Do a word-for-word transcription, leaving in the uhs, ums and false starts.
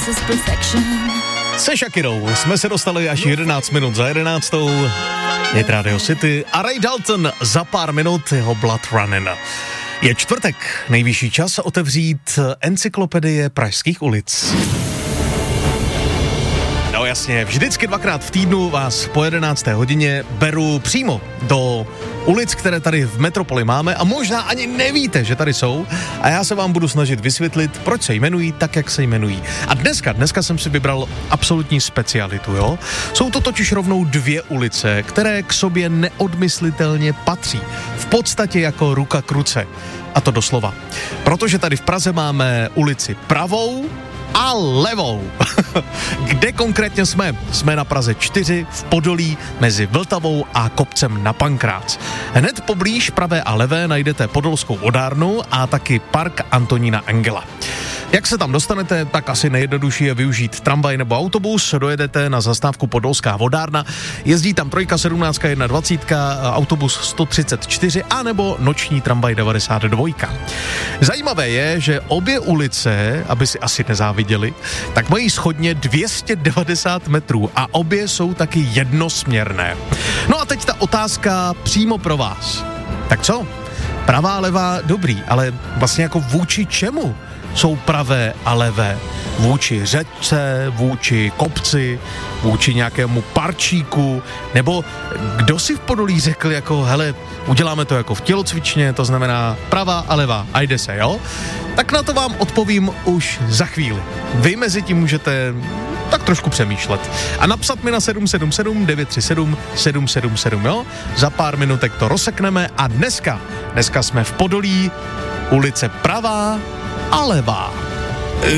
Se Shakirou jsme se dostali až jedenáct minut za jedenáctou. Je Radio City a Ray Dalton za pár minut jeho Blood Running. Je čtvrtek, nejvyšší čas otevřít encyklopedie pražských ulic. No jasně, vždycky dvakrát v týdnu vás po jedenácté hodině beru přímo do ulic, které tady v metropoli máme a možná ani nevíte, že tady jsou a já se vám budu snažit vysvětlit, proč se jmenují tak, jak se jmenují. A dneska, dneska jsem si vybral absolutní specialitu, jo? Jsou to totiž rovnou dvě ulice, které k sobě neodmyslitelně patří. V podstatě jako ruka k ruce. A to doslova. Protože tady v Praze máme ulici Pravou a Levou. Kde konkrétně jsme? Jsme na Praze čtyři v Podolí mezi Vltavou a kopcem na Pankrác. Hned poblíž Pravé a Levé najdete Podolskou vodárnu a taky park Antonína Engela. Jak se tam dostanete, tak asi nejjednodušší je využít tramvaj nebo autobus, dojedete na zastávku Podolská vodárna, jezdí tam trojka, sedmnáctka, jedna dvacítka, autobus sto třicet čtyři a nebo noční tramvaj devadesát dva. Zajímavé je, že obě ulice, aby si asi nezáviděli, tak mají schodně dvě stě devadesát metrů a obě jsou taky jednosměrné. No a teď ta otázka přímo pro vás. Tak co? Pravá, levá, dobrý, ale vlastně jako vůči čemu jsou pravé a levé? Vůči řečce, vůči kopci, vůči nějakému parčíku, nebo kdo si v Podolí řekl jako, hele, uděláme to jako v tělocvičně, to znamená pravá a levá a jde se, jo? Tak na to vám odpovím už za chvíli. Vy mezi tím můžete tak trošku přemýšlet. A napsat mi na sedm sedm sedm devět tři sedm sedm sedm sedm, jo? Za pár minutek to rozsekneme a dneska, dneska jsme v Podolí, ulice Pravá a Levá.